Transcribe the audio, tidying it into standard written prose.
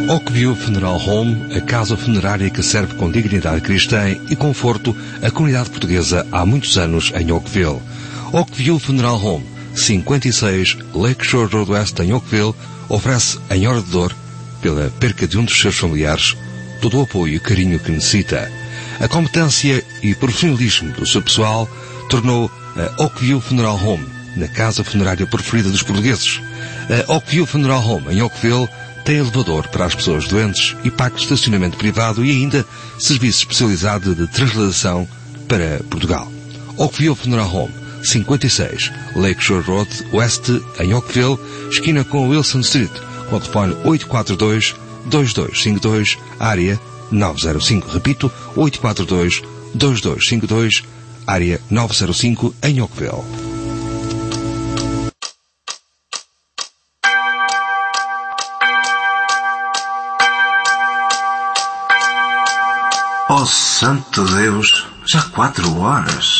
Oakview Funeral Home, a casa funerária que serve com dignidade cristã e conforto a comunidade portuguesa há muitos anos em Oakville. Oakview Funeral Home, 56 Lakeshore Road West em Oakville, oferece em hora de dor, pela perca de um dos seus familiares, todo o apoio e carinho que necessita. A competência e profissionalismo do seu pessoal tornou a Oakview Funeral Home na casa funerária preferida dos portugueses. A Oakview Funeral Home em Oakville tem elevador para as pessoas doentes e parque de estacionamento privado e ainda serviço especializado de transladação para Portugal. Oakview Funeral Home, 56 Lakeshore Road West em Oakville, esquina com Wilson Street, com o telefone 842-2252, área 905. Repito, 842-2252, área 905 em Oakville. Oh, santo Deus, já 4 horas.